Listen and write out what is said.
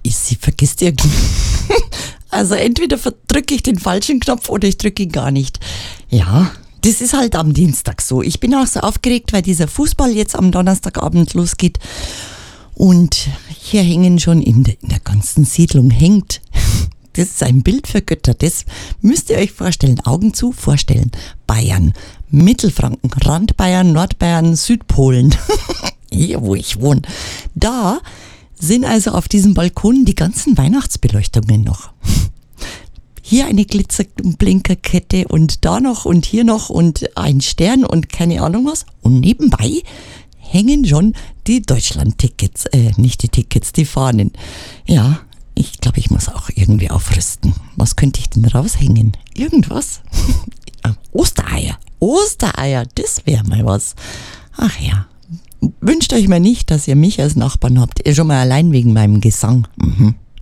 sie vergisst irgendwie. Also entweder drücke ich den falschen Knopf oder ich drücke ihn gar nicht. Ja, das ist halt am Dienstag so. Ich bin auch so aufgeregt, weil dieser Fußball jetzt am Donnerstagabend losgeht. Und hier hängen schon in der ganzen Siedlung hängt. Das ist ein Bild für Götter. Das müsst ihr euch vorstellen. Augen zu, vorstellen. Bayern, Mittelfranken, Randbayern, Nordbayern, Südpolen. Hier, wo ich wohne. Da sind also auf diesem Balkon die ganzen Weihnachtsbeleuchtungen noch. Hier eine Glitzerblinkerkette und da noch und hier noch und ein Stern und keine Ahnung was. Und nebenbei hängen schon die Deutschland-Tickets, nicht die Tickets, die Fahnen. Ja, ich glaube, ich muss auch irgendwie aufrüsten. Was könnte ich denn raushängen? Irgendwas? Ostereier. Ostereier, das wäre mal was. Ach ja. Wünscht euch mal nicht, dass ihr mich als Nachbarn habt. Schon mal allein wegen meinem Gesang.